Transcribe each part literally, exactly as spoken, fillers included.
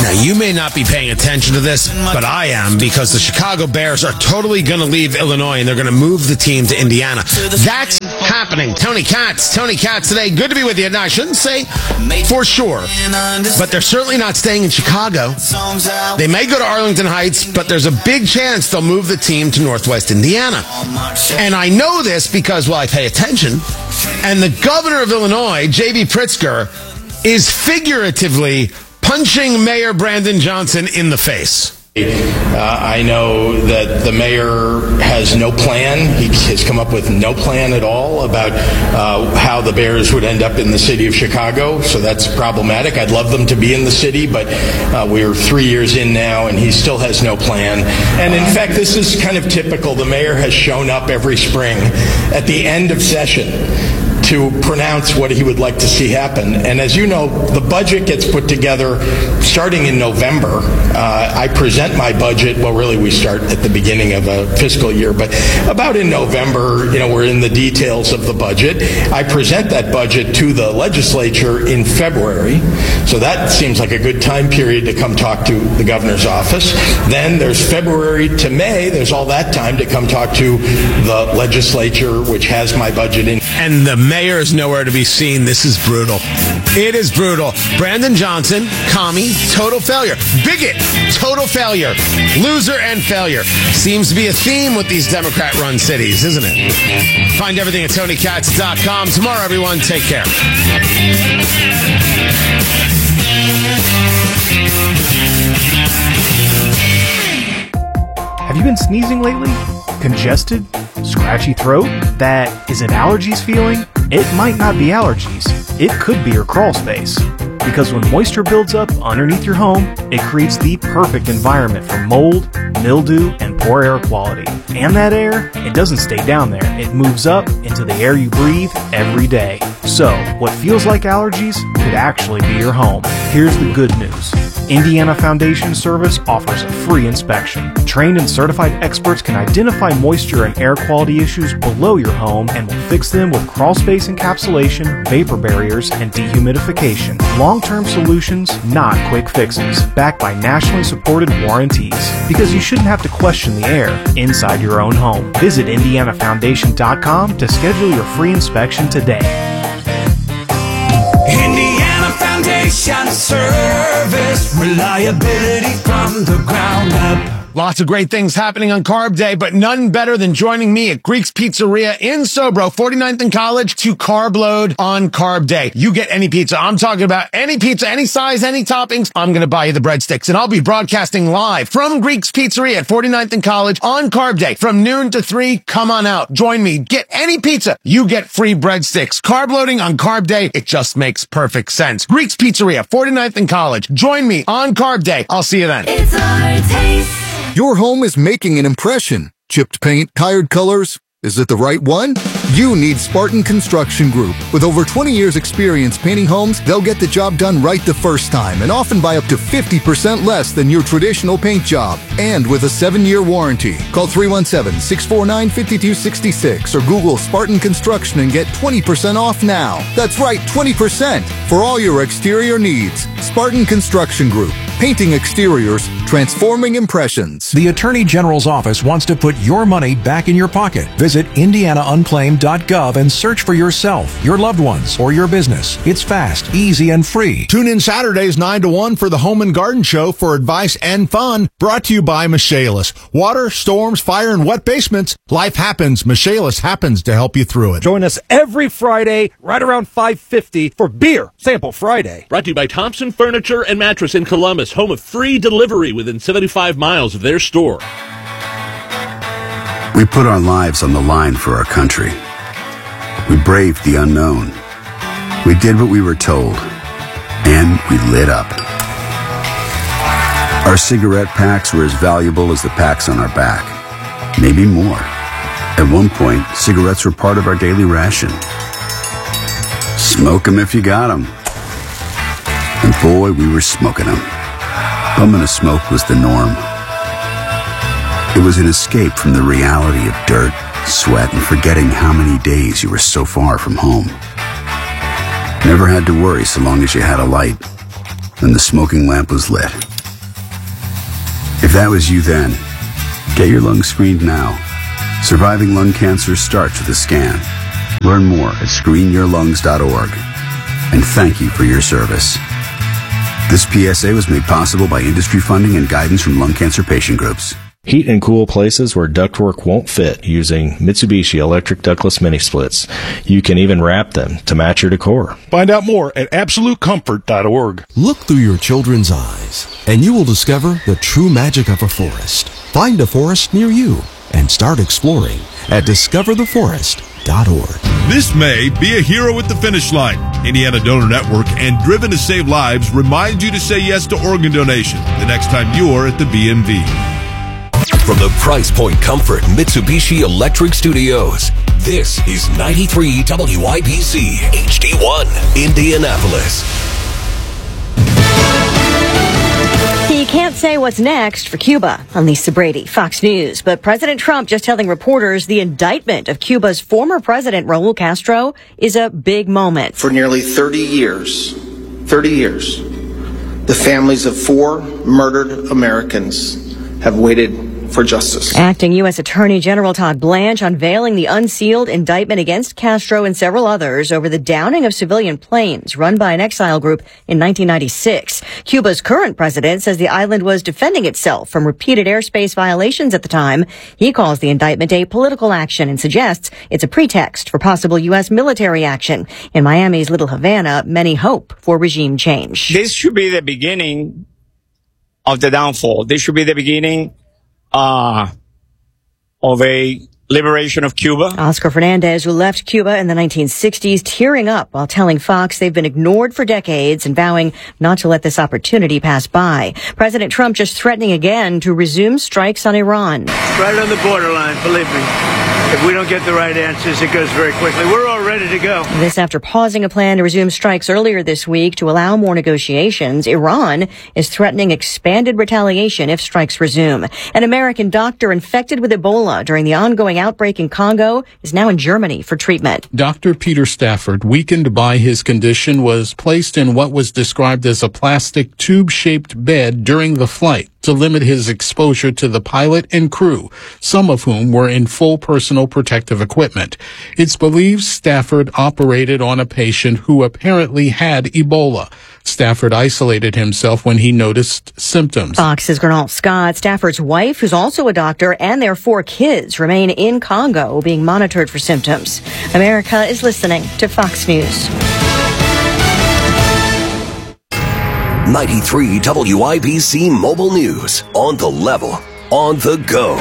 Now, you may not be paying attention to this, but I am, because the Chicago Bears are totally going to leave Illinois and they're going to move the team to Indiana. That's happening. Tony Katz. Tony Katz today. Good to be with you. Now, I shouldn't say for sure, but they're certainly not staying in Chicago. They may go to Arlington Heights, but there's a big chance they'll move the team to Northwest Indiana. And I know this because, well, I pay attention. And the governor of Illinois, J B Pritzker, is figuratively punching Mayor Brandon Johnson in the face. Uh, I know that the mayor has no plan. He has come up with no plan at all about uh, how the Bears would end up in the city of Chicago, so that's problematic. I'd love them to be in the city, but uh, we're three years in now, and he still has no plan. And in fact, this is kind of typical. The mayor has shown up every spring at the end of session to pronounce what he would like to see happen. And as you know, the budget gets put together starting in November. Uh, I present my budget, well, really we start at the beginning of a fiscal year, but about in November, you know, we're in the details of the budget. I present that budget to the legislature in February, so that seems like a good time period to come talk to the governor's office. Then there's February to May, there's all that time to come talk to the legislature, which has my budget in. And the mayor is nowhere to be seen. This is brutal. It is brutal. Brandon Johnson, commie, total failure. Bigot, total failure. Loser and failure. Seems to be a theme with these Democrat-run cities, isn't it? Find everything at Tony Katz dot com. Tomorrow, everyone, take care. Have you been sneezing lately? Congested? Scratchy throat? That is it allergies feeling? It might not be allergies. It could be your crawl space. Because when moisture builds up underneath your home, it creates the perfect environment for mold, mildew, and poor air quality. And that air, it doesn't stay down there. It moves up into the air you breathe every day. So, what feels like allergies could actually be your home. Here's the good news. Indiana Foundation Service offers a free inspection. Trained and certified experts can identify moisture and air quality issues below your home and will fix them with crawl space encapsulation, vapor barriers, and dehumidification. Long-term solutions, not quick fixes, backed by nationally supported warranties. Because you shouldn't have to question the air inside your own home. Visit Indiana Foundation dot com to schedule your free inspection today. Indiana Foundation Service, reliability from the ground up. Lots of great things happening on Carb Day, but none better than joining me at Greek's Pizzeria in Sobro, forty-ninth and College, to carb load on Carb Day. You get any pizza. I'm talking about any pizza, any size, any toppings. I'm going to buy you the breadsticks, and I'll be broadcasting live from Greek's Pizzeria at forty-ninth and College on Carb Day from noon to three. Come on out. Join me. Get any pizza. You get free breadsticks. Carb loading on Carb Day. It just makes perfect sense. Greek's Pizzeria, forty-ninth and College. Join me on Carb Day. I'll see you then. It's our taste. Your home is making an impression. Chipped paint, tired colors. Is it the right one? You need Spartan Construction Group. With over twenty years experience painting homes, they'll get the job done right the first time and often by up to fifty percent less than your traditional paint job. And with a seven-year warranty. Call three one seven, six four nine, five two six six or Google Spartan Construction and get twenty percent off now. That's right, twenty percent for all your exterior needs. Spartan Construction Group. Painting exteriors, transforming impressions. The Attorney General's office wants to put your money back in your pocket. Visit indiana unclaimed dot gov and search for yourself, your loved ones, or your business. It's fast, easy, and free. Tune in Saturdays nine to one for the Home and Garden Show for advice and fun. Brought to you by Michaelis. Water, storms, fire, and wet basements. Life happens. Michaelis happens to help you through it. Join us every Friday right around five fifty for Beer Sample Friday. Brought to you by Thompson Furniture and Mattress in Columbus, home of free delivery within seventy-five miles of their store. We put our lives on the line for our country. We braved the unknown. We did what we were told. And we lit up. Our cigarette packs were as valuable as the packs on our back. Maybe more. At one point, cigarettes were part of our daily ration. Smoke 'em if you got 'em. And boy, we were smoking 'em. Bumming a smoke was the norm. It was an escape from the reality of dirt, sweat, and forgetting how many days you were so far from home. Never had to worry so long as you had a light, and the smoking lamp was lit. If that was you then, get your lungs screened now. Surviving lung cancer starts with a scan. Learn more at screen your lungs dot org. And thank you for your service. This P S A was made possible by industry funding and guidance from lung cancer patient groups. Heat and cool places where ductwork won't fit using Mitsubishi electric ductless mini splits. You can even wrap them to match your decor. Find out more at absolute comfort dot org. Look through your children's eyes, and you will discover the true magic of a forest. Find a forest near you and start exploring at discover the forest dot org. This May, be a hero at the finish line. Indiana Donor Network and Driven to Save Lives remind you to say yes to organ donation the next time you're at the B M V. From the Price Point Comfort Mitsubishi Electric Studios, this is ninety-three W I B C H D one, Indianapolis. He can't say what's next for Cuba. I'm Lisa Brady, Fox News. But President Trump just telling reporters the indictment of Cuba's former president, Raul Castro, is a big moment. For nearly thirty years, thirty years, the families of four murdered Americans have waited for justice. Acting U S Attorney General Todd Blanche unveiling the unsealed indictment against Castro and several others over the downing of civilian planes run by an exile group in nineteen ninety-six. Cuba's current president says the island was defending itself from repeated airspace violations at the time. He calls the indictment a political action and suggests it's a pretext for possible U S military action. In Miami's Little Havana, many hope for regime change. This should be the beginning of the downfall. This should be the beginning Uh, of a liberation of Cuba. Oscar Fernandez, who left Cuba in the nineteen sixties, tearing up while telling Fox they've been ignored for decades and vowing not to let this opportunity pass by. President Trump just threatening again to resume strikes on Iran. Right on the borderline, believe me. If we don't get the right answers, it goes very quickly. We're all ready to go. This after pausing a plan to resume strikes earlier this week to allow more negotiations. Iran is threatening expanded retaliation if strikes resume. An American doctor infected with Ebola during the ongoing outbreak in Congo is now in Germany for treatment. Doctor Peter Stafford, weakened by his condition, was placed in what was described as a plastic tube-shaped bed during the flight to limit his exposure to the pilot and crew, some of whom were in full personal protective equipment. It's believed Stafford operated on a patient who apparently had Ebola. Stafford isolated himself when he noticed symptoms. Fox's Gernal Scott, Stafford's wife, who's also a doctor, and their four kids remain in Congo being monitored for symptoms. America is listening to Fox News. ninety-three W I B C Mobile News. On the level, on the go.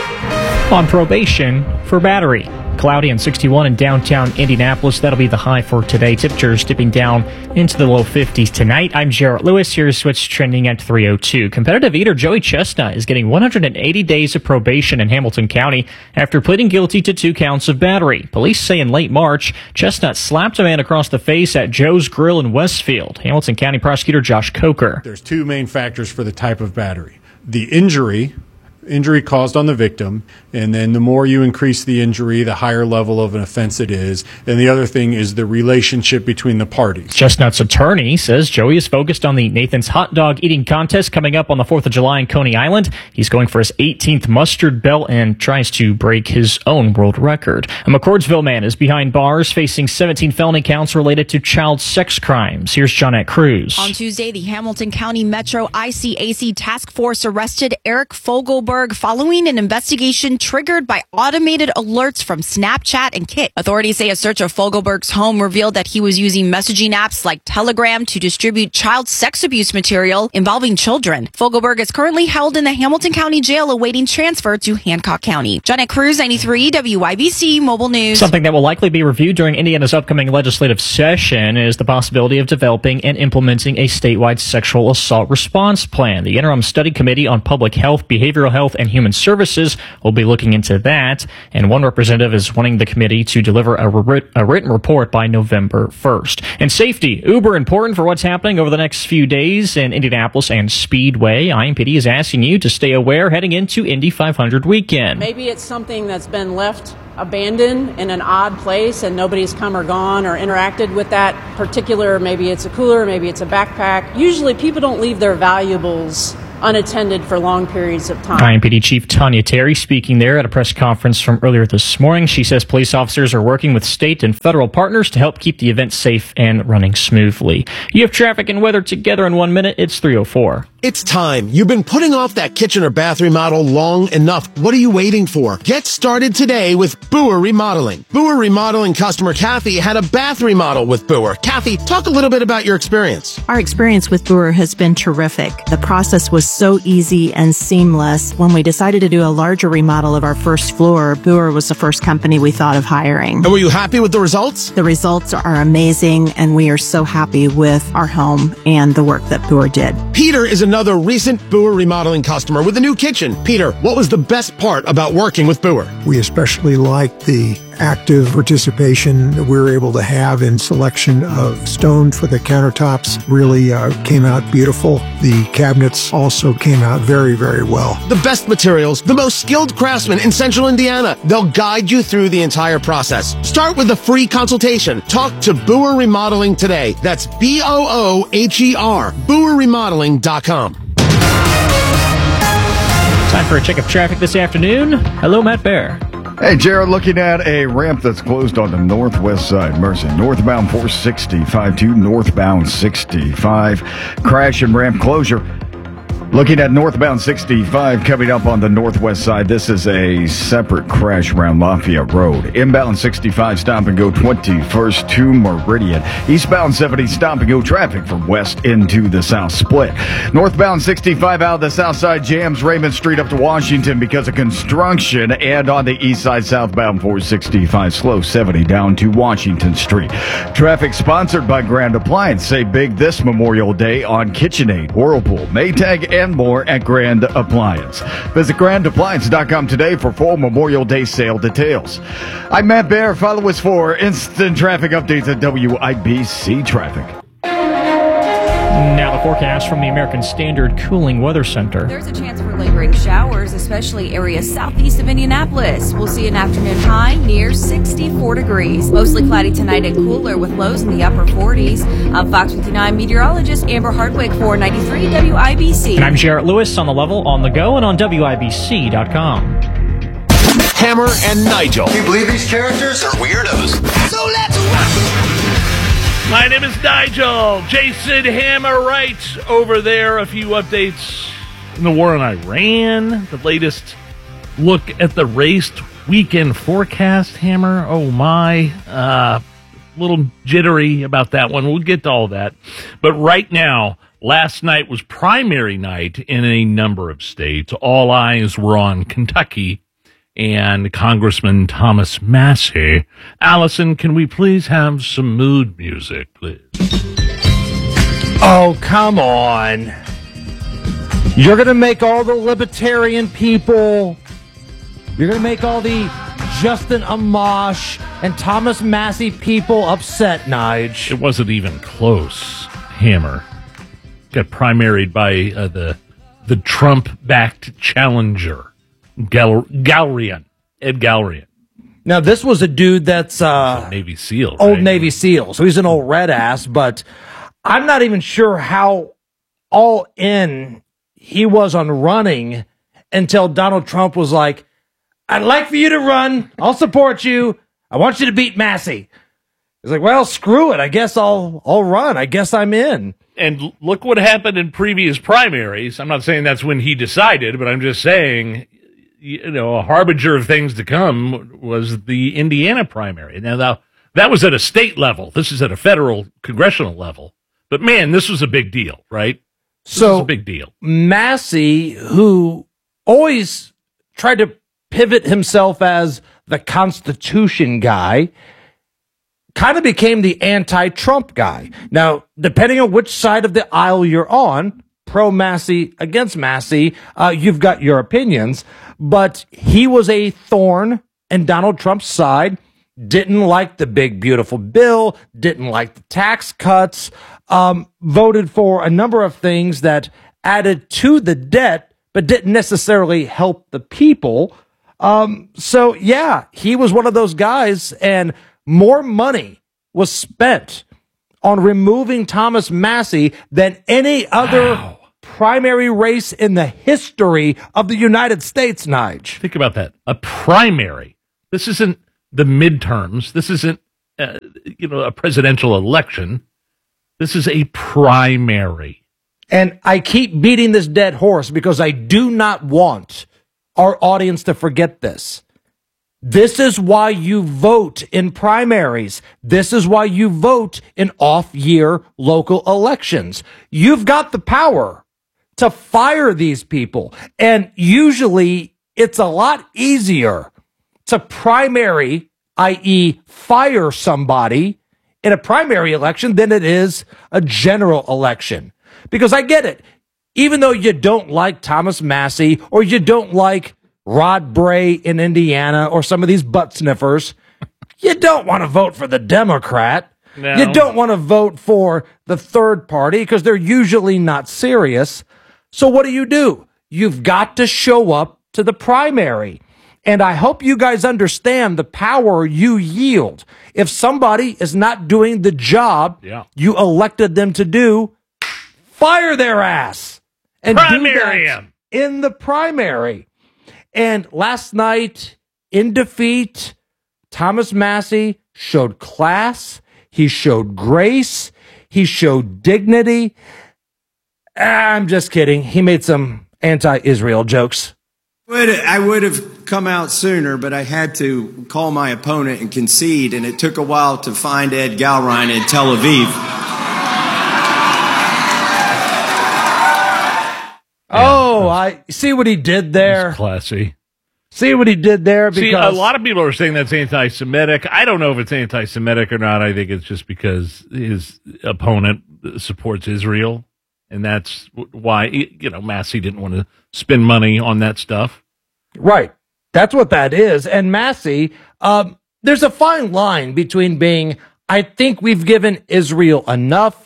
On probation for battery. Cloudy and sixty-one in downtown Indianapolis. That'll be the high for today. Temperatures dipping down into the low fifties tonight. I'm Jarrett Lewis. Here's what's trending at three oh two. Competitive eater Joey Chestnut is getting one hundred eighty days of probation in Hamilton County after pleading guilty to two counts of battery. Police say in late March, Chestnut slapped a man across the face at Joe's Grill in Westfield. Hamilton County Prosecutor Josh Coker. There's two main factors for the type of battery. The injury, injury caused on the victim, and then the more you increase the injury, the higher level of an offense it is. And the other thing is the relationship between the parties. Chestnut's attorney says Joey is focused on the Nathan's Hot Dog Eating Contest coming up on the fourth of July in Coney Island. He's going for his eighteenth mustard belt and tries to break his own world record. A McCordsville man is behind bars facing seventeen felony counts related to child sex crimes. Here's Johnette Cruz. On Tuesday, the Hamilton County Metro I C A C Task Force arrested Eric Fogelberg following an investigation triggered by automated alerts from Snapchat and Kit. Authorities say a search of Fogelberg's home revealed that he was using messaging apps like Telegram to distribute child sex abuse material involving children. Fogelberg is currently held in the Hamilton County Jail awaiting transfer to Hancock County. Johnette Cruz, ninety-three W I B C Mobile News. Something that will likely be reviewed during Indiana's upcoming legislative session is the possibility of developing and implementing a statewide sexual assault response plan. The Interim Study Committee on Public Health, Behavioral Health, and Human Services will be looking into that, and one representative is wanting the committee to deliver a, writ- a written report by November first. And safety, uber important for what's happening over the next few days in Indianapolis and Speedway. I M P D is asking you to stay aware heading into Indy five hundred weekend. Maybe it's something that's been left abandoned in an odd place and nobody's come or gone or interacted with that particular, maybe it's a cooler, maybe it's a backpack. Usually people don't leave their valuables unattended for long periods of time. I M P D Chief Tanya Terry speaking there at a press conference from earlier this morning. She says police officers are working with state and federal partners to help keep the event safe and running smoothly. You have traffic and weather together in one minute. It's three oh four. It's time. You've been putting off that kitchen or bath remodel long enough. What are you waiting for? Get started today with Boer Remodeling. Boer Remodeling customer Kathy had a bath remodel with Boer. Kathy, talk a little bit about your experience. Our experience with Boer has been terrific. The process was so easy and seamless. When we decided to do a larger remodel of our first floor, Boer was the first company we thought of hiring. And were you happy with the results? The results are amazing, and we are so happy with our home and the work that Boer did. Peter is another recent Boer Remodeling customer with a new kitchen. Peter, what was the best part about working with Boer? We especially liked the active participation that we were able to have in selection of stone for the countertops. Really uh, came out beautiful. The cabinets also came out very, very well. The best materials, the most skilled craftsmen in Central Indiana. They'll guide you through the entire process. Start with a free consultation. Talk to Boer Remodeling today. That's B O O H E R, boer remodeling dot com. Time for a check of traffic this afternoon. Hello, Matt Bear. Hey, Jared, looking at a ramp that's closed on the northwest side. Mercy, northbound four sixty-five to northbound sixty-five. Crash and ramp closure. Looking at northbound sixty-five coming up on the northwest side. This is a separate crash around Lafayette Road. Inbound sixty-five stop and go twenty-first to Meridian. Eastbound seventy stop and go traffic from west into the south split. Northbound sixty-five out of the south side jams Raymond Street up to Washington because of construction, and on the east side southbound four sixty-five slow seventy down to Washington Street. Traffic sponsored by Grand Appliance. Say big this Memorial Day on KitchenAid, Whirlpool, Maytag, and and more at Grand Appliance. Visit grand appliance dot com today for full Memorial Day sale details. I'm Matt Bear. Follow us for instant traffic updates at W I B C Traffic. Now the forecast from the American Standard Cooling Weather Center. There's a chance for lingering showers, especially areas southeast of Indianapolis. We'll see an afternoon high near sixty-four degrees. Mostly cloudy tonight and cooler with lows in the upper forties. I'm Fox fifty-nine meteorologist Amber Hardwick for ninety-three W I B C. And I'm Jarrett Lewis on the level, on the go, and on W I B C dot com. Hammer and Nigel. Do you believe these characters are weirdos? So let's rock! My name is Nigel. Jason Hammer right over there. A few updates in the war on Iran. The latest look at the race weekend forecast, Hammer. Oh, my. Uh, a little jittery about that one. We'll get to all that. But right now, last night was primary night in a number of states. All eyes were on Kentucky and Congressman Thomas Massie. Allison, can we please have some mood music, please? Oh, come on. You're going to make all the libertarian people, you're going to make all the Justin Amash and Thomas Massie people upset, Nige. It wasn't even close, Hammer. Got primaried by uh, the the Trump-backed challenger. Gal- Galrian, Ed Galrian. Now, this was a dude that's uh, Navy SEAL, old right? Navy SEAL, so he's an old red ass, but I'm not even sure how all in he was on running until Donald Trump was like, I'd like for you to run. I'll support you. I want you to beat Massie. He's like, well, screw it. I guess I'll I'll run. I guess I'm in. And look what happened in previous primaries. I'm not saying that's when he decided, but I'm just saying, you know, a harbinger of things to come was the Indiana primary. Now, that, that was at a state level. This is at a federal congressional level. But, man, this was a big deal, right? This so was a big deal. Massie, who always tried to pivot himself as the Constitution guy, kind of became the anti-Trump guy. Now, depending on which side of the aisle you're on, pro-Massie, against Massie, uh, you've got your opinions. But he was a thorn in Donald Trump's side, didn't like the big, beautiful bill, didn't like the tax cuts, um, voted for a number of things that added to the debt, but didn't necessarily help the people. Um, so, yeah, he was one of those guys, and more money was spent on removing Thomas Massie than any other wow. primary race in the history of the United States, Nige. Think about that. A primary. This isn't the midterms. This isn't, uh, you know, a presidential election. This is a primary. And I keep beating this dead horse because I do not want our audience to forget this. This is why you vote in primaries. This is why you vote in off-year local elections. You've got the power to fire these people. And usually it's a lot easier to primary, that is fire somebody in a primary election than it is a general election. Because I get it. Even though you don't like Thomas Massie or you don't like Rod Bray in Indiana or some of these butt sniffers, you don't want to vote for the Democrat. No. You don't want to vote for the third party because they're usually not serious. So what do you do? You've got to show up to the primary. And I hope you guys understand the power you yield. If somebody is not doing the job yeah. you elected them to do, fire their ass and primary do that in the primary. And last night, in defeat, Thomas Massie showed class. He showed grace. He showed dignity. I'm just kidding. He made some anti-Israel jokes. I would have come out sooner, but I had to call my opponent and concede, and it took a while to find Ed Galrein in Tel Aviv. Oh, I see what he did there. That's classy. See what he did there? Because See, a lot of people are saying that's anti-Semitic. I don't know if it's anti-Semitic or not. I think it's just because his opponent supports Israel, and that's why, you know, Massie didn't want to spend money on that stuff. Right. That's what that is. And Massie, um, there's a fine line between being, I think we've given Israel enough,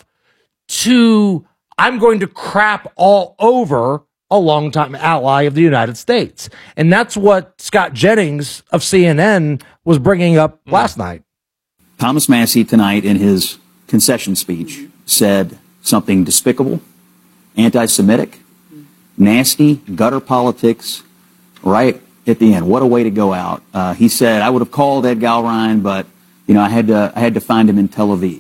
to I'm going to crap all over a longtime ally of the United States. And that's what Scott Jennings of C N N was bringing up mm. last night. Thomas Massie tonight in his concession speech said something despicable, anti-Semitic, nasty, gutter politics, right at the end. What a way to go out. Uh, he said, I would have called Ed Galrein, but, you know, I had to, I had to find him in Tel Aviv.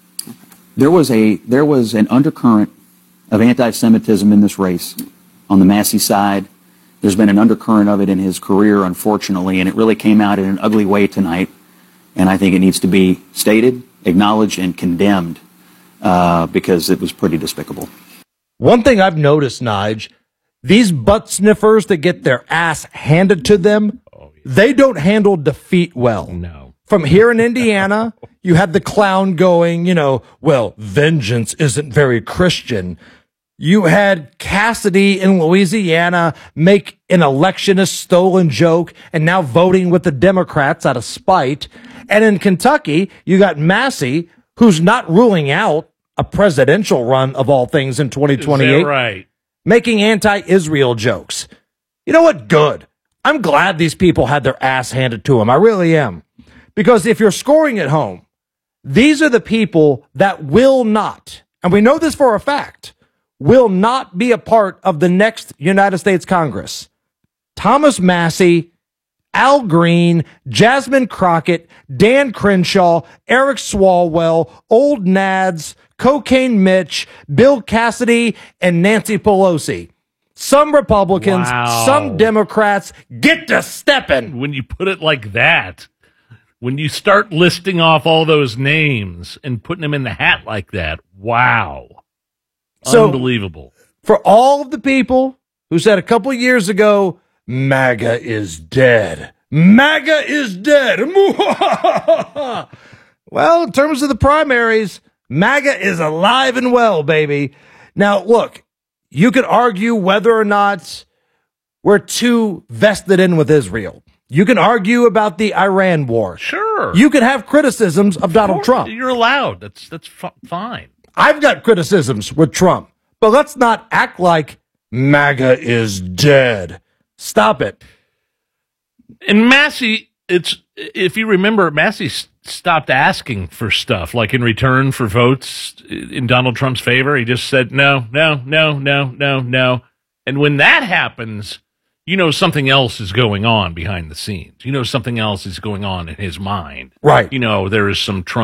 There was a, there was an undercurrent of anti-Semitism in this race on the Massie side. There's been an undercurrent of it in his career, unfortunately, and it really came out in an ugly way tonight. And I think it needs to be stated, acknowledged, and condemned uh, because it was pretty despicable. One thing I've noticed, Nige, these butt sniffers that get their ass handed to them, oh, yeah. they don't handle defeat well. No. From here in Indiana, you had the clown going, you know, well, vengeance isn't very Christian. You had Cassidy in Louisiana make an electionist stolen joke and now voting with the Democrats out of spite. And in Kentucky, you got Massie, who's not ruling out a presidential run of all things in twenty twenty-eight. Is that right? Making anti-Israel jokes. You know what? Good. I'm glad these people had their ass handed to them. I really am. Because if you're scoring at home, these are the people that will not, and we know this for a fact, will not be a part of the next United States Congress. Thomas Massie, Al Green, Jasmine Crockett, Dan Crenshaw, Eric Swalwell, Old Nads, Cocaine Mitch, Bill Cassidy, and Nancy Pelosi. Some Republicans, wow. some Democrats, get to stepping. When you put it like that, when you start listing off all those names and putting them in the hat like that, wow. So, unbelievable. For all of the people who said a couple years ago, MAGA is dead. MAGA is dead. Well, in terms of the primaries, MAGA is alive and well, baby. Now, look, you could argue whether or not we're too vested in with Israel. You can argue about the Iran war. Sure. You can have criticisms of Donald Trump. You're allowed. That's that's f- fine. I've got criticisms with Trump, but let's not act like MAGA is dead. Stop it. And Massie it's if you remember, Massey s- stopped asking for stuff, like in return for votes in Donald Trump's favor. He just said, no, no, no, no, no, no. And when that happens, you know something else is going on behind the scenes. You know something else is going on in his mind. Right. You know, there is some Trump